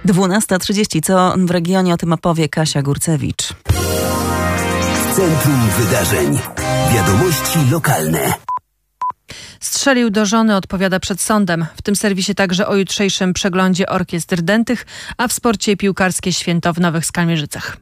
12:30. Co w regionie, o tym opowie Kasia Górcewicz. Centrum Wydarzeń. Wiadomości lokalne. Strzelił do żony, odpowiada przed sądem. W tym serwisie także o jutrzejszym przeglądzie orkiestr dętych, a w sporcie piłkarskie święto w Nowych Skalmierzycach.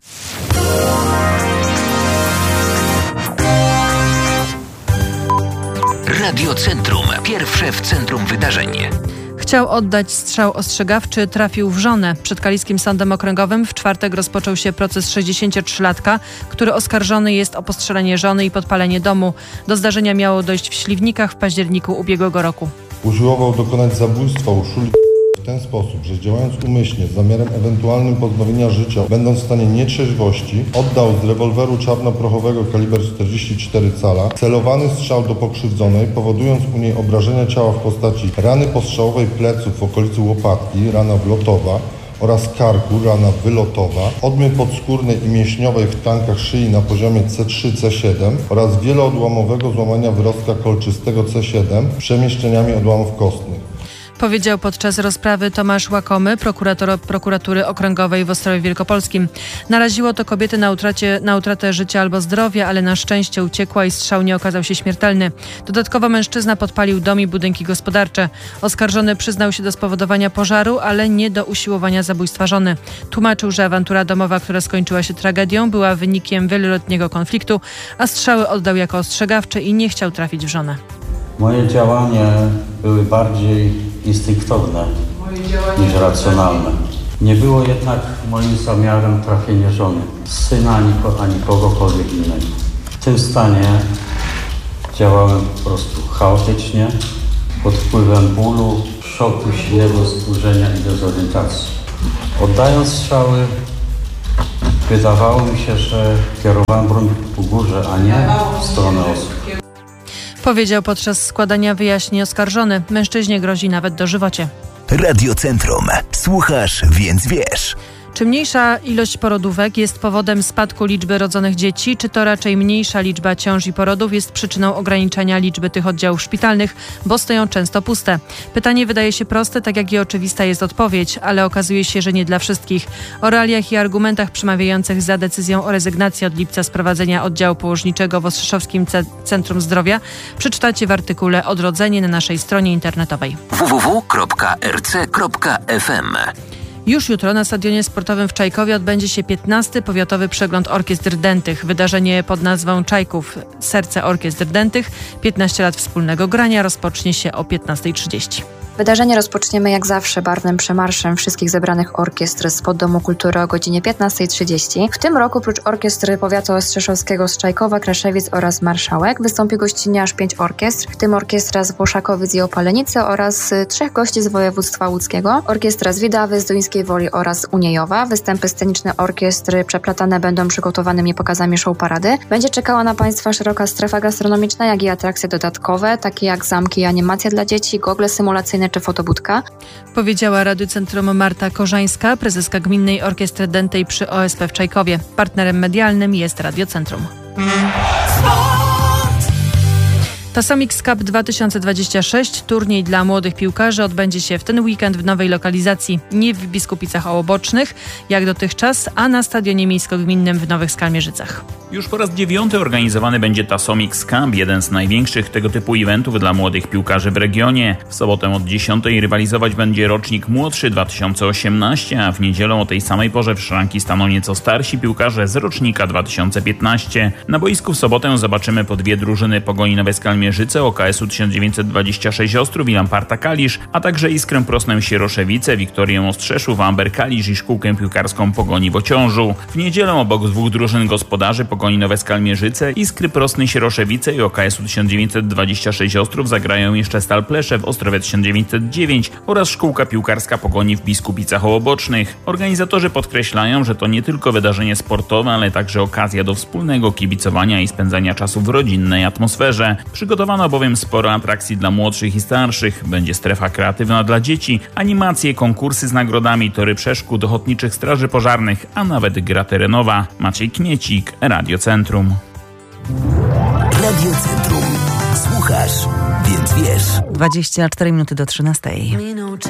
Radio Centrum. Pierwsze w centrum wydarzeń. Chciał oddać strzał ostrzegawczy, trafił w żonę. Przed Kaliskim Sądem Okręgowym w czwartek rozpoczął się proces 63-latka, który oskarżony jest o postrzelenie żony i podpalenie domu. Do zdarzenia miało dojść w Śliwnikach w październiku ubiegłego roku. Usiłował dokonać zabójstwa Urszuli w ten sposób, że działając umyślnie z zamiarem ewentualnym pozbawienia życia, będąc w stanie nietrzeźwości, oddał z rewolweru czarnoprochowego kaliber 44 cala celowany strzał do pokrzywdzonej, powodując u niej obrażenia ciała w postaci rany postrzałowej pleców w okolicy łopatki, rana wlotowa oraz karku, rana wylotowa, odmy podskórnej i mięśniowej w tkankach szyi na poziomie C3, C7 oraz wieloodłamowego złamania wyrostka kolczystego C7 z przemieszczeniami odłamów kostnych. Powiedział podczas rozprawy Tomasz Łakomy, prokurator Prokuratury Okręgowej w Ostrowie Wielkopolskim. Naraziło to kobietę na utratę życia albo zdrowia, ale na szczęście uciekła i strzał nie okazał się śmiertelny. Dodatkowo mężczyzna podpalił dom i budynki gospodarcze. Oskarżony przyznał się do spowodowania pożaru, ale nie do usiłowania zabójstwa żony. Tłumaczył, że awantura domowa, która skończyła się tragedią, była wynikiem wieloletniego konfliktu, a strzały oddał jako ostrzegawcze i nie chciał trafić w żonę. Moje działania były bardziej instynktowne niż racjonalne. Nie było jednak moim zamiarem trafienie żony, syna ani kogokolwiek innego. W tym stanie działałem po prostu chaotycznie, pod wpływem bólu, szoku, silnego wzburzenia i dezorientacji. Oddając strzały, wydawało mi się, że kierowałem broń ku górze, a nie w stronę osób. Powiedział podczas składania wyjaśnień oskarżony. Mężczyźnie grozi nawet dożywocie. Radio Centrum. Słuchasz, więc wiesz. Czy mniejsza ilość porodówek jest powodem spadku liczby rodzonych dzieci, czy to raczej mniejsza liczba ciąż i porodów jest przyczyną ograniczenia liczby tych oddziałów szpitalnych, bo stoją często puste? Pytanie wydaje się proste, tak jak i oczywista jest odpowiedź, ale okazuje się, że nie dla wszystkich. O realiach i argumentach przemawiających za decyzją o rezygnacji od lipca z prowadzenia oddziału położniczego w Ostrzeszowskim Centrum Zdrowia przeczytacie w artykule Odrodzenie na naszej stronie internetowej www.rc.fm. Już jutro na stadionie sportowym w Czajkowie odbędzie się 15. Powiatowy Przegląd Orkiestr Dętych. Wydarzenie pod nazwą Czajków – Serce Orkiestr Dętych. 15 lat wspólnego grania rozpocznie się o 15:30. Wydarzenie rozpoczniemy jak zawsze barwnym przemarszem wszystkich zebranych orkiestr spod Domu Kultury o godzinie 15:30. W tym roku oprócz orkiestr powiatu ostrzeszowskiego z Czajkowa, Kraszewic oraz Marszałek wystąpi gościnnie aż 5 orkiestr, w tym orkiestra z Włoszakowic i Opalenicy oraz 3 gości z województwa łódzkiego, orkiestra z Widawy, z Duńskiej Woli oraz Uniejowa. Występy sceniczne orkiestry przeplatane będą przygotowanymi pokazami show parady. Będzie czekała na Państwa szeroka strefa gastronomiczna, jak i atrakcje dodatkowe, takie jak zamki i animacje dla dzieci, gogle symulacyjne czy fotobudka. Powiedziała Radiu Centrum Marta Korzańska, prezeska Gminnej Orkiestry Dętej przy OSP w Czajkowie. Partnerem medialnym jest Radio Centrum. Tasomix Cup 2026, turniej dla młodych piłkarzy, odbędzie się w ten weekend w nowej lokalizacji, nie w Biskupicach Ołobocznych, jak dotychczas, a na stadionie miejsko-gminnym w Nowych Skalmierzycach. Już po raz 9 organizowany będzie Tasomix Cup, jeden z największych tego typu eventów dla młodych piłkarzy w regionie. W sobotę od 10 rywalizować będzie rocznik młodszy 2018, a w niedzielę o tej samej porze w szranki staną nieco starsi piłkarze z rocznika 2015. Na boisku w sobotę zobaczymy po 2 drużyny Pogoni Nowe Skalmierzyce, OKS-u 1926 Ostrów i Lamparta Kalisz, a także Iskrę Prosnę Sieroszewice, Wiktorię Ostrzeszów, Amber Kalisz i szkółkę piłkarską Pogoni w Ociążu. W niedzielę obok 2 drużyn gospodarzy Pogoni Nowe Skalmierzyce, Iskry Prosny Sieroszewice i OKS-u 1926 Ostrów zagrają jeszcze Stal Pleszew, Ostrowie 1909 oraz szkółka piłkarska Pogoni w Biskupicach Ołobocznych. Organizatorzy podkreślają, że to nie tylko wydarzenie sportowe, ale także okazja do wspólnego kibicowania i spędzania czasu w rodzinnej atmosferze. Przygotowano bowiem sporo atrakcji dla młodszych i starszych. Będzie strefa kreatywna dla dzieci, animacje, konkursy z nagrodami, tory przeszkód, ochotniczych straży pożarnych, a nawet gra terenowa. Maciej Kmiecik, Radio Centrum. Radio Centrum. Słuchasz, więc wiesz. 24 minuty do 13.